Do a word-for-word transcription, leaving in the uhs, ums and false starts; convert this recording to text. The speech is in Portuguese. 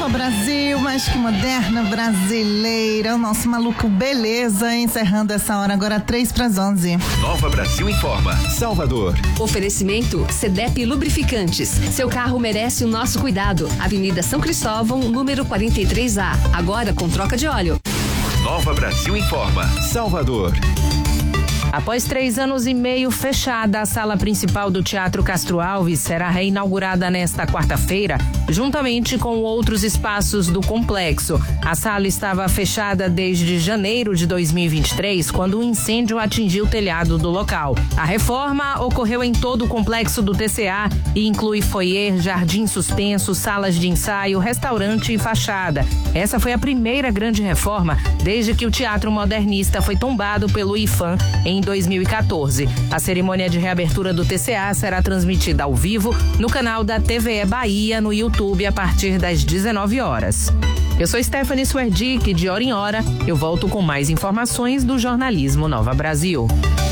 Nova Brasil, mas que moderna brasileira, o nosso maluco beleza, encerrando essa hora agora três para as onze. Nova Brasil informa, Salvador. Oferecimento Cedep Lubrificantes. Seu carro merece o nosso cuidado. Avenida São Cristóvão, número quarenta e três A. Agora com troca de óleo. Nova Brasil informa, Salvador. Após três anos e meio fechada, a sala principal do Teatro Castro Alves será reinaugurada nesta quarta-feira, juntamente com outros espaços do complexo. A sala estava fechada desde janeiro de dois mil e vinte e três, quando um incêndio atingiu o telhado do local. A reforma ocorreu em todo o complexo do T C A e inclui foyer, jardim suspenso, salas de ensaio, restaurante e fachada. Essa foi a primeira grande reforma desde que o Teatro Modernista foi tombado pelo I F A M em dois mil e quatorze. A cerimônia de reabertura do T C A será transmitida ao vivo no canal da T V E Bahia no YouTube a partir das dezenove horas. Eu sou Stephanie Swerdick, de hora em hora eu volto com mais informações do jornalismo Nova Brasil.